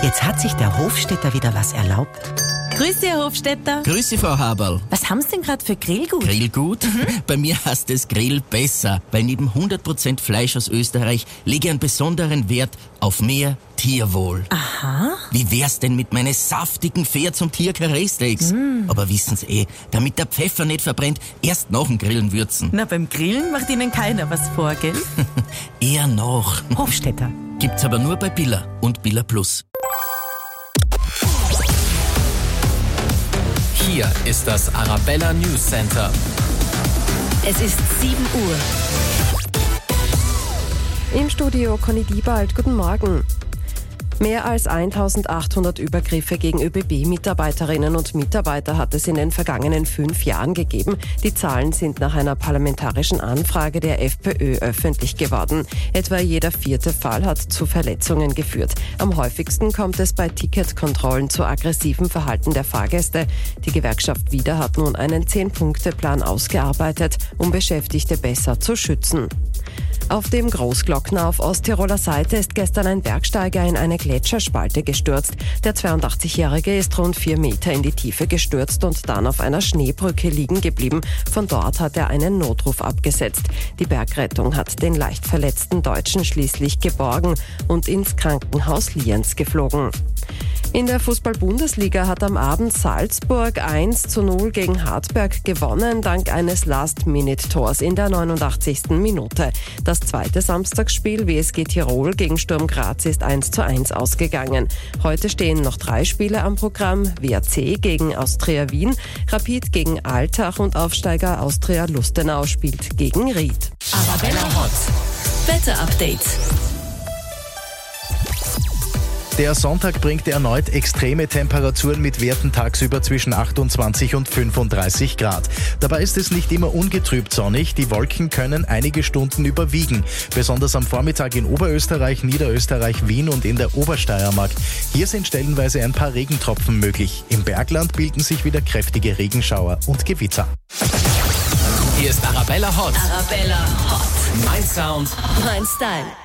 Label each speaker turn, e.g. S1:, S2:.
S1: Jetzt hat sich der Hofstädter wieder was erlaubt.
S2: Grüß Sie, Herr Hofstädter.
S3: Grüß Sie, Frau Haberl.
S2: Was haben Sie denn gerade für Grillgut?
S3: Grillgut? Bei mir heißt es Grill besser, weil neben 100% Fleisch aus Österreich lege ich einen besonderen Wert auf mehr Tierwohl.
S2: Aha.
S3: Wie wär's denn mit meinen saftigen Pferd- zum Tier-Karree-Steaks? Aber wissen Sie damit der Pfeffer nicht verbrennt, erst nach dem Grillen würzen.
S2: Na, beim Grillen macht Ihnen keiner was vor, gell?
S3: Eher noch.
S1: Hofstädter.
S3: Gibt's aber nur bei Billa und Billa Plus.
S4: Hier ist das Arabella News Center.
S2: Es ist 7 Uhr.
S5: Im Studio Conny Diebald, guten Morgen. Mehr als 1800 Übergriffe gegen ÖBB-Mitarbeiterinnen und Mitarbeiter hat es in den vergangenen 5 Jahren gegeben. Die Zahlen sind nach einer parlamentarischen Anfrage der FPÖ öffentlich geworden. Etwa jeder 4. Fall hat zu Verletzungen geführt. Am häufigsten kommt es bei Ticketkontrollen zu aggressivem Verhalten der Fahrgäste. Die Gewerkschaft Wieder hat nun einen 10-Punkte-Plan ausgearbeitet, um Beschäftigte besser zu schützen. Auf dem Großglockner auf Osttiroler Seite ist gestern ein Bergsteiger in eine Gletscherspalte gestürzt. Der 82-Jährige ist rund 4 Meter in die Tiefe gestürzt und dann auf einer Schneebrücke liegen geblieben. Von dort hat er einen Notruf abgesetzt. Die Bergrettung hat den leicht verletzten Deutschen schließlich geborgen und ins Krankenhaus Lienz geflogen. In der Fußball-Bundesliga hat am Abend Salzburg 1:0 gegen Hartberg gewonnen, dank eines Last-Minute-Tors in der 89. Minute. Das zweite Samstagsspiel WSG Tirol gegen Sturm Graz ist 1:1 ausgegangen. Heute stehen noch 3 Spiele am Programm: WAC gegen Austria Wien, Rapid gegen Altach und Aufsteiger Austria Lustenau spielt gegen Ried.
S2: Arabella Hot. Wetter-Update.
S6: Der Sonntag bringt erneut extreme Temperaturen mit Werten tagsüber zwischen 28 und 35 Grad. Dabei ist es nicht immer ungetrübt sonnig. Die Wolken können einige Stunden überwiegen. Besonders am Vormittag in Oberösterreich, Niederösterreich, Wien und in der Obersteiermark. Hier sind stellenweise ein paar Regentropfen möglich. Im Bergland bilden sich wieder kräftige Regenschauer und Gewitter.
S4: Hier ist Arabella Hot.
S2: Arabella Hot.
S4: Mein Sound.
S2: Mein Style.